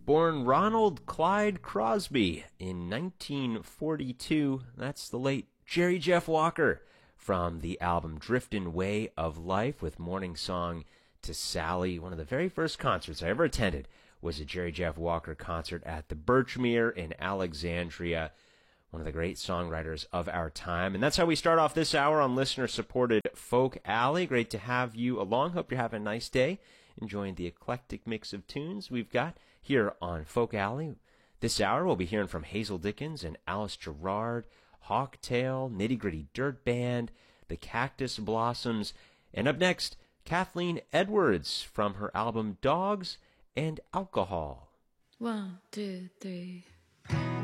born Ronald Clyde Crosby in 1942. That's the late Jerry Jeff Walker from the album Driftin' Way of Life with Morning Song to Sally. One of the very first concerts I ever attended was a Jerry Jeff Walker concert at the Birchmere in Alexandria. One of the great songwriters of our time. And that's how we start off this hour on listener-supported Folk Alley. Great to have you along. Hope you're having a nice day, enjoying the eclectic mix of tunes we've got here on Folk Alley. This hour we'll be hearing from Hazel Dickens and Alice Gerrard, Hawktail, Nitty Gritty Dirt Band, the Cactus Blossoms, and up next, Kathleen Edwards from her album Dogs and Alcohol. 1, 2, 3